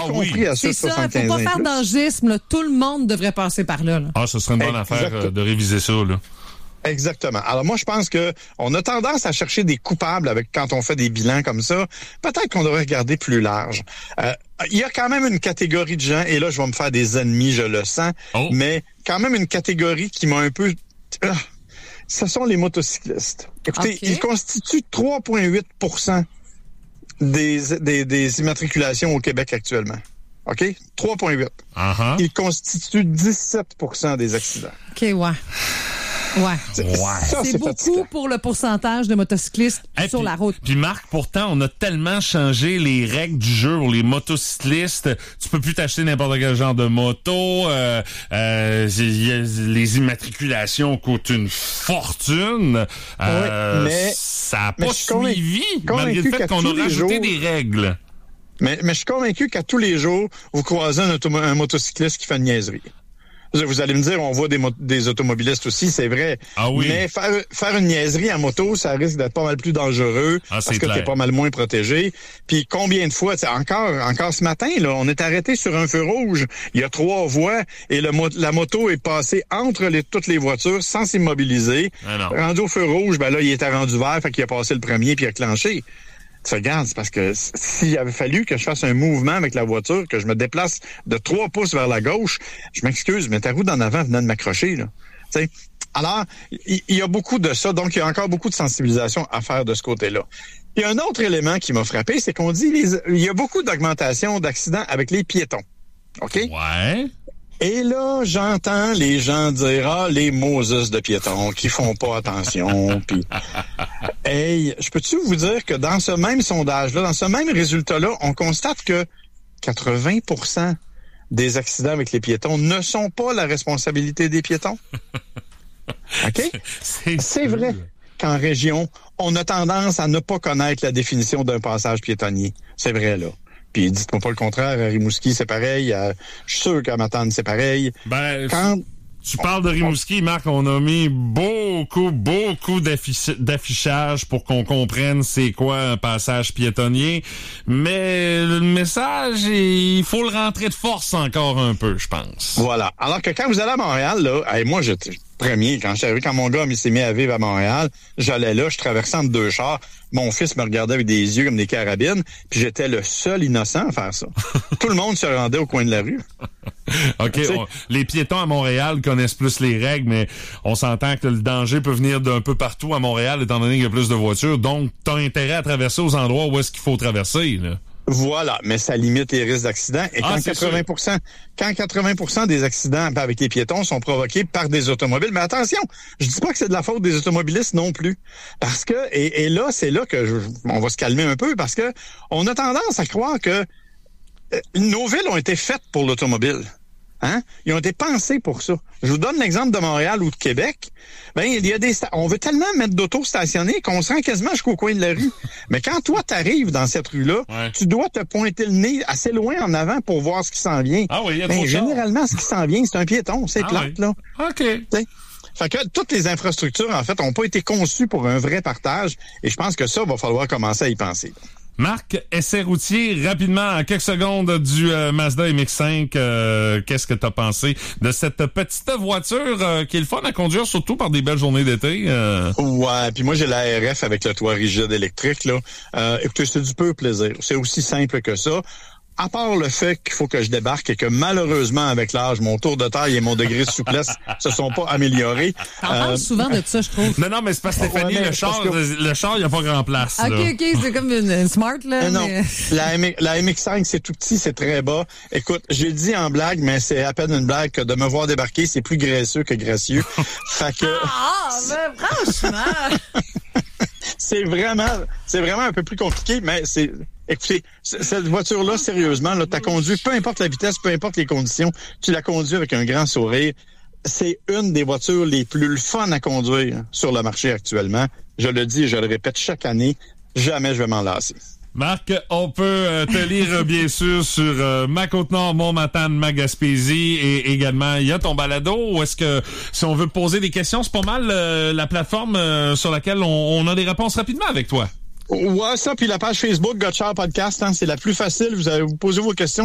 compris à ceux de 75 ans. C'est ça, faut pas faire d'angisme, là. Tout le monde devrait passer par là. Ce serait une bonne affaire de réviser ça, là. Exactement. Alors moi, je pense que on a tendance à chercher des coupables quand on fait des bilans comme ça. Peut-être qu'on devrait regarder plus large. Il y a quand même une catégorie de gens, et là, je vais me faire des ennemis, je le sens, mais quand même une catégorie qui m'a un peu... ce sont les motocyclistes. Écoutez, ils constituent 3,8% des immatriculations au Québec actuellement. OK? 3,8. Uh-huh. Ils constituent 17% des accidents. OK, ouais. Ça, c'est beaucoup fatigant. pour le pourcentage de motocyclistes sur la route. Puis Marc, pourtant, on a tellement changé les règles du jeu pour les motocyclistes. Tu peux plus t'acheter n'importe quel genre de moto. Les immatriculations coûtent une fortune. Mais ça n'a pas suivi, malgré le fait qu'on a rajouté des règles. Mais je suis convaincu qu'à tous les jours, vous croisez un motocycliste qui fait une niaiserie. Vous allez me dire, on voit des automobilistes aussi, c'est vrai. Ah oui. Mais faire une niaiserie à moto, ça risque d'être pas mal plus dangereux parce que t'es pas mal moins protégé. Puis combien de fois, encore ce matin, là, on est arrêté sur un feu rouge. Il y a 3 voies et la moto est passée entre toutes les voitures sans s'immobiliser. Rendu au feu rouge, là, il était rendu vert, fait qu'il a passé le premier puis il a clenché. Regarde, c'est parce que s'il avait fallu que je fasse un mouvement avec la voiture, que je me déplace de 3 pouces vers la gauche, je m'excuse, mais ta roue d'en avant venait de m'accrocher, là. T'sais? Alors, il y a beaucoup de ça, donc il y a encore beaucoup de sensibilisation à faire de ce côté-là. Il y a un autre élément qui m'a frappé, c'est qu'on dit il y a beaucoup d'augmentation d'accidents avec les piétons. OK? Ouais. Et là, j'entends les gens dire les Moses de piétons qui font pas attention. Puis, hey, je peux-tu vous dire que dans ce même sondage-là, dans ce même résultat-là, on constate que 80% des accidents avec les piétons ne sont pas la responsabilité des piétons. OK? C'est vrai qu'en région, on a tendance à ne pas connaître la définition d'un passage piétonnier. C'est vrai, là. Puis dites-moi pas le contraire, à Rimouski, c'est pareil. Je suis sûr qu'à Matane, c'est pareil. Tu parles de Rimouski, Marc, on a mis beaucoup d'affichage pour qu'on comprenne c'est quoi un passage piétonnier. Mais le message, il faut le rentrer de force encore un peu, je pense. Voilà. Alors que quand vous allez à Montréal, là, moi, j'étais premier, quand mon gars s'est mis à vivre à Montréal, j'allais là, je traversais entre 2 chars. Mon fils me regardait avec des yeux comme des carabines, puis j'étais le seul innocent à faire ça. Tout le monde se rendait au coin de la rue. OK, les piétons à Montréal connaissent plus les règles, mais on s'entend que le danger peut venir d'un peu partout à Montréal, étant donné qu'il y a plus de voitures. Donc, t'as intérêt à traverser aux endroits où est-ce qu'il faut traverser, là. Voilà, mais ça limite les risques d'accident. Et quand 80% des accidents avec les piétons sont provoqués par des automobiles, mais attention, je dis pas que c'est de la faute des automobilistes non plus, parce que et là c'est là que on va se calmer un peu, parce que on a tendance à croire que nos villes ont été faites pour l'automobile. Hein? Ils ont été pensés pour ça. Je vous donne l'exemple de Montréal ou de Québec. Il y a on veut tellement mettre d'autos stationnés qu'on se rend quasiment jusqu'au coin de la rue. Mais quand toi, t'arrives dans cette rue-là, tu dois te pointer le nez assez loin en avant pour voir ce qui s'en vient. Ah oui, il y a trop de généralement, ce qui s'en vient, c'est un piéton. C'est plate, là. OK. Fait que toutes les infrastructures, en fait, n'ont pas été conçues pour un vrai partage. Et je pense que ça, va falloir commencer à y penser. Marc, essai routier, rapidement, en quelques secondes du Mazda MX-5, qu'est-ce que t'as pensé de cette petite voiture qui est le fun à conduire, surtout par des belles journées d'été? Ouais, puis moi j'ai la RF avec le toit rigide électrique, là. Écoutez, c'est du pur plaisir. C'est aussi simple que ça. À part le fait qu'il faut que je débarque et que malheureusement, avec l'âge, mon tour de taille et mon degré de souplesse se sont pas améliorés. T'en parles souvent de ça, je trouve. Non, mais c'est parce que Stéphanie, le char, il n'y a pas grand place. OK, c'est comme une Smart, là. Non, la MX-5, c'est tout petit, c'est très bas. Écoute, j'ai dit en blague, mais c'est à peine une blague que de me voir débarquer, c'est plus graisseux que gracieux. Fait que... mais franchement... c'est vraiment un peu plus compliqué, mais écoutez, cette voiture-là, sérieusement, là, t'as conduit, peu importe la vitesse, peu importe les conditions, tu l'as conduit avec un grand sourire. C'est une des voitures les plus fun à conduire sur le marché actuellement. Je le dis et je le répète chaque année, jamais je vais m'en lasser. Marc, on peut te lire bien sûr sur Ma-Côte-Nord, Mont-Matane, Ma-Gaspésie et également il y a ton balado. Ou est-ce que si on veut poser des questions, c'est pas mal la plateforme sur laquelle on a des réponses rapidement avec toi? Ouais, ça, puis la page Facebook Gotchard Podcast, c'est la plus facile. Vous posez vos questions.